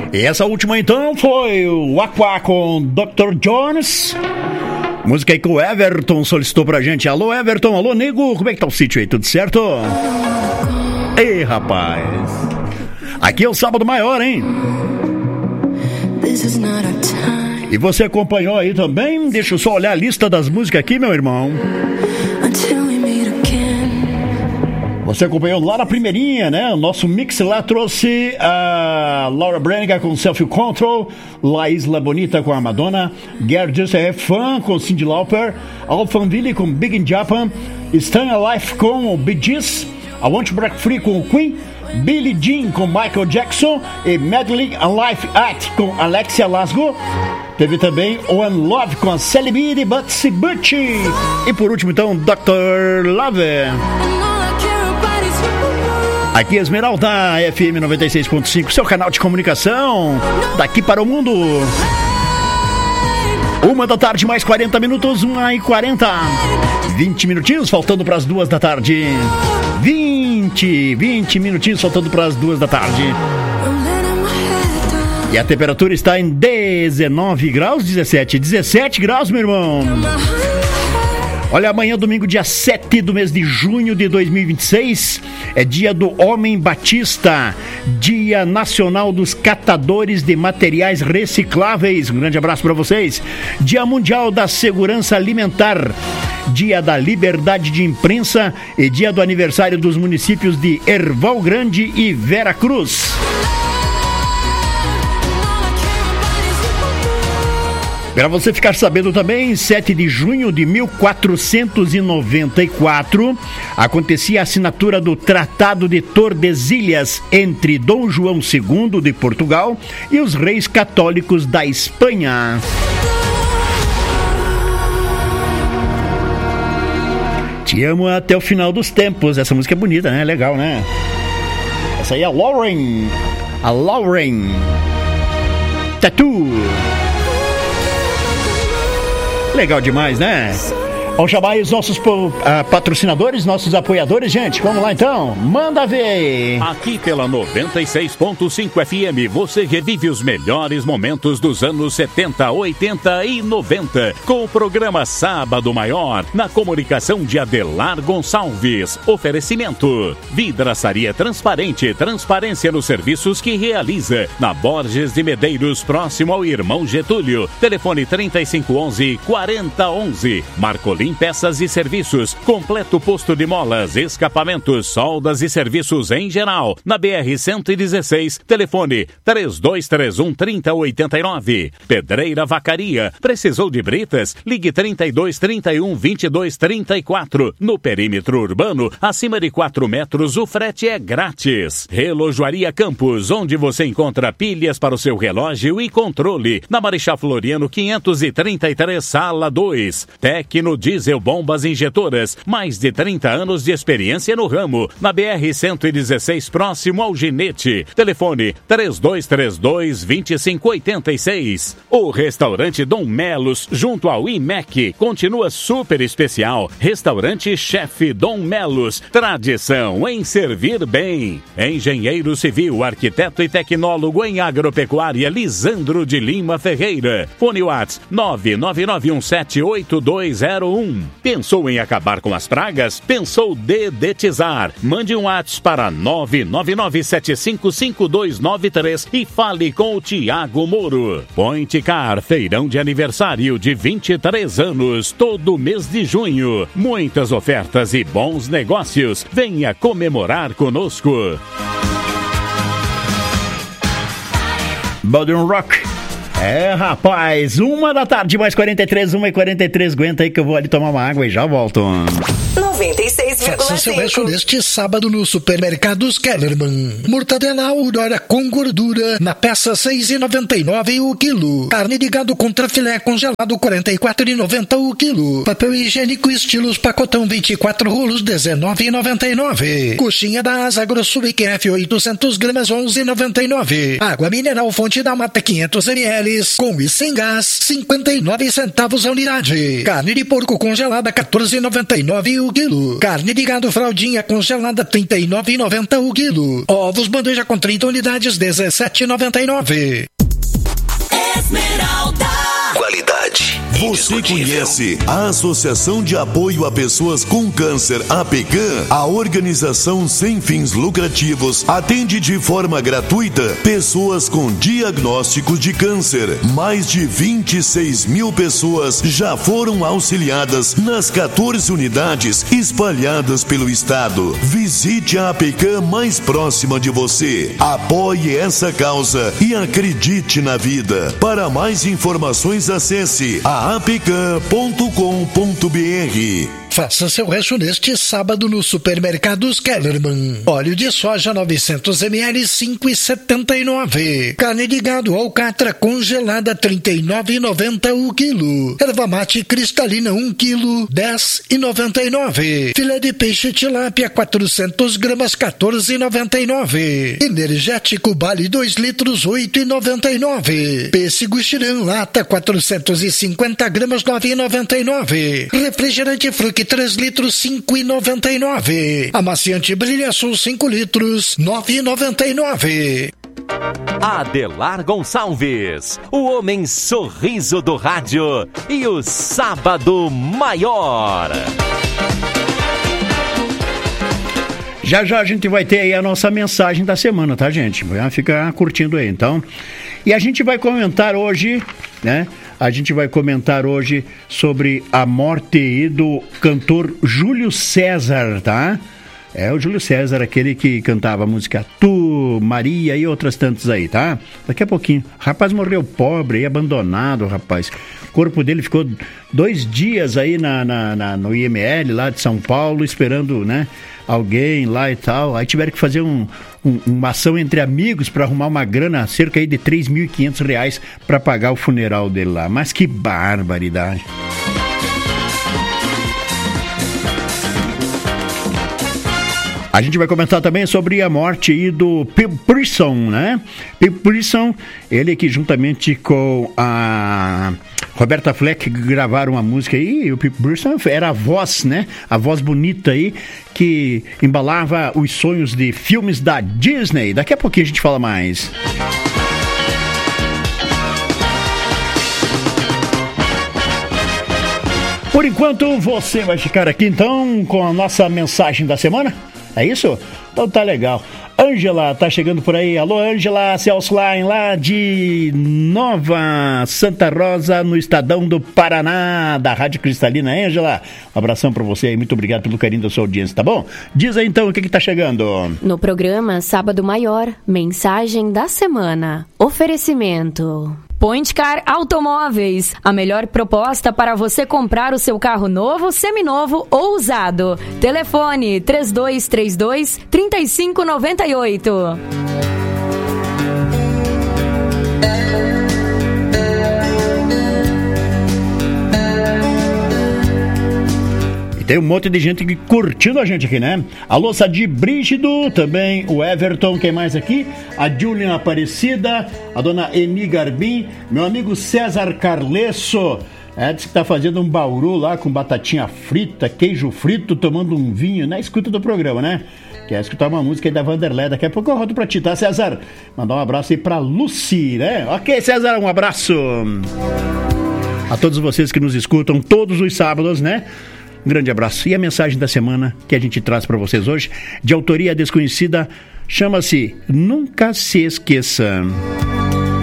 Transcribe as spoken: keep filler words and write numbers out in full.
E essa última então foi o Aqua com doutor Jones. Música aí que o Everton solicitou pra gente. Alô, Everton, alô, nego, como é que tá o sítio aí? Tudo certo? Ei, rapaz. Aqui é o Sábado Maior, hein? E você acompanhou aí também? Deixa eu só olhar a lista das músicas aqui, meu irmão. Você acompanhou lá na primeirinha, né? O nosso mix lá trouxe a Laura Branigan com Self Control, La Isla Bonita com a Madonna, Get Just a Fun com Cyndi Lauper, Alphaville com Big in Japan, Staying Alive com o Bee Gees, I Want to Break Free com o Queen, Billie Jean com Michael Jackson e Medley Alive Act com Alexia Lasgo. Teve também One Love com a Celebrity Butsy Butch. E por último então doutor Love. Aqui Esmeralda, F M noventa e seis ponto cinco, seu canal de comunicação daqui para o mundo. Uma da tarde, mais quarenta minutos, uma e quarenta. vinte minutinhos faltando para as duas da tarde. vinte, vinte minutinhos faltando para as duas da tarde. E a temperatura está em dezenove graus, dezessete, dezessete graus, meu irmão. Olha, amanhã, domingo, dia sete do mês de junho de dois mil e vinte e seis, é dia do Homem Batista, Dia Nacional dos Catadores de Materiais Recicláveis. Um grande abraço para vocês. Dia Mundial da Segurança Alimentar, Dia da Liberdade de Imprensa e dia do aniversário dos municípios de Erval Grande e Vera Cruz. Para você ficar sabendo também, sete de junho de mil quatrocentos e noventa e quatro, acontecia a assinatura do Tratado de Tordesilhas entre Dom João segundo de Portugal e os reis católicos da Espanha. Te amo até o final dos tempos. Essa música é bonita, né? Legal, né? Essa aí é a Lauren. A Lauren. Tattoo. Legal demais, né? Vamos chamar aí os nossos uh, patrocinadores, nossos apoiadores, gente. Vamos lá então, manda ver. Aqui pela noventa e seis ponto cinco F M, você revive os melhores momentos dos anos setenta, oitenta e noventa com o programa Sábado Maior, na comunicação de Adelar Gonçalves. Oferecimento: Vidraçaria Transparente, transparência nos serviços que realiza, na Borges de Medeiros, próximo ao Irmão Getúlio. Telefone trinta e cinco onze, quarenta onze. Marcolim Peças e Serviços, completo posto de molas, escapamentos, soldas e serviços em geral. Na B R cento e dezesseis, telefone três dois três um, três zero oito nove. Pedreira Vacaria, precisou de britas? Ligue trinta e dois, trinta e um, vinte e dois, trinta e quatro. No perímetro urbano, acima de quatro metros, o frete é grátis. Relojoaria Campos, onde você encontra pilhas para o seu relógio e controle. Na Marechal Floriano quinhentos e trinta e três, sala dois. Tecno Diesel Bombas Injetoras, mais de trinta anos de experiência no ramo. Na B R cento e dezesseis, próximo ao Ginete. Telefone três dois três dois, dois cinco oito seis. O restaurante Dom Melos, junto ao I M E C, continua super especial. Restaurante Chefe Dom Melos, tradição em servir bem. Engenheiro civil, arquiteto e tecnólogo em agropecuária, Lisandro de Lima Ferreira. Fone WhatsApp nove nove nove um sete oito dois zero um. Pensou em acabar com as pragas? Pensou dedetizar? Mande um WhatsApp para nove nove nove sete cinco cinco dois nove três e fale com o Tiago Moro. Point Car, feirão de aniversário de vinte e três anos, todo mês de junho. Muitas ofertas e bons negócios. Venha comemorar conosco. Modern Rock. É, rapaz, uma da tarde, mais quarenta e três, uma e quarenta e três, aguenta aí que eu vou ali tomar uma água e já volto. noventa e seis vírgula cinco. Faça seu lanche neste sábado no Supermercados Kellerman. Mortadela Aurora com gordura na peça seis reais e noventa e nove centavos o quilo. Carne de gado contra filé congelado quarenta e quatro reais e noventa centavos o quilo. Papel higiênico estilos pacotão vinte e quatro rolos dezenove reais e noventa e nove centavos. Coxinha da Asa Grosso I Q F oitocentos gramas onze reais e noventa e nove centavos. Água mineral Fonte da Mata quinhentos mililitros com e sem gás cinquenta e nove centavos a unidade. Carne de porco congelada quatorze reais e noventa e nove centavos o quilo. Carne de gado fraldinha congelada trinta e nove reais e noventa centavos o quilo. Ovos bandeja com trinta unidades dezessete reais e noventa e nove centavos. Esmeralda. Qualidade. Você conhece a Associação de Apoio a Pessoas com Câncer, A P C A M? A organização sem fins lucrativos atende de forma gratuita pessoas com diagnóstico de câncer. Mais de vinte e seis mil pessoas já foram auxiliadas nas quatorze unidades espalhadas pelo estado. Visite a A P C A M mais próxima de você. Apoie essa causa e acredite na vida. Para mais informações, acesse a apcam ponto com ponto br. Faça seu rancho neste sábado no Supermercados Kellerman. Óleo de soja novecentos mililitros, cinco reais e setenta e nove centavos. Carne de gado alcatra congelada, trinta e nove reais e noventa centavos o quilo. Erva mate cristalina, um quilo, dez reais e noventa e nove centavos. Filé de peixe tilápia, quatrocentas gramas, quatorze reais e noventa e nove centavos. Energético Bali, dois litros, oito reais e noventa e nove centavos. Pêssego Xirã, lata, quatrocentas e cinquenta gramas, nove reais e noventa e nove centavos. Refrigerante Fruc, três litros, cinco reais e noventa e nove centavos. Amaciante Brilha Sul, cinco litros, nove reais e noventa e nove centavos. Adelar Gonçalves, o homem sorriso do rádio e o Sábado Maior. Já já a gente vai ter aí a nossa mensagem da semana, tá, gente? Vai ficar curtindo aí, então. E a gente vai comentar hoje, né? A gente vai comentar hoje sobre a morte do cantor Júlio César, tá? É o Júlio César, aquele que cantava a música Tu, Maria e outras tantas aí, tá? Daqui a pouquinho. O rapaz morreu pobre e abandonado, rapaz. O corpo dele ficou dois dias aí na, na, na, no I M L lá de São Paulo, esperando, né, alguém lá e tal. Aí tiveram que fazer um, um, uma ação entre amigos para arrumar uma grana, cerca aí de três mil e quinhentos reais para pagar o funeral dele lá. Mas que barbaridade. A gente vai comentar também sobre a morte aí do Pete Brisson, né? Pete Brisson, ele que juntamente com a Roberta Fleck gravaram uma música aí, e o Pete Brisson era a voz, né? A voz bonita aí, que embalava os sonhos de filmes da Disney. Daqui a pouquinho a gente fala mais. Por enquanto, você vai ficar aqui então com a nossa mensagem da semana? É isso? Então tá legal. Ângela tá chegando por aí. Alô, Ângela Celso-Line, lá de Nova Santa Rosa, no Estadão do Paraná, da Rádio Cristalina. Ângela, um abração pra você aí. Muito obrigado pelo carinho da sua audiência, tá bom? Diz aí então o que que tá chegando. No programa Sábado Maior, mensagem da semana. Oferecimento Point Car Automóveis, a melhor proposta para você comprar o seu carro novo, seminovo ou usado. Telefone três dois três dois, três cinco nove oito. Tem um monte de gente curtindo a gente aqui, né? Alô, Sadi Brígido, também o Everton, quem mais aqui? A Julian Aparecida, a dona Eni Garbim, meu amigo César Carlesso, é, diz que tá fazendo um bauru lá com batatinha frita, queijo frito, tomando um vinho, na escuta do programa, né? Quer escutar uma música aí da Vanderlei, daqui a pouco eu rodo pra ti, tá, César? Mandar um abraço aí pra Lucy, né? Ok, César, um abraço a todos vocês que nos escutam todos os sábados, né? Um grande abraço. E a mensagem da semana que a gente traz para vocês hoje, de autoria desconhecida, chama-se Nunca Se Esqueça.